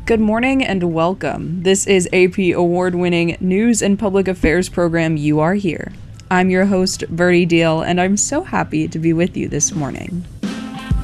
Good morning and welcome. This is AP award-winning News and Public Affairs program You Are Here. I'm your host, Verdi Deal, and I'm so happy to be with you this morning.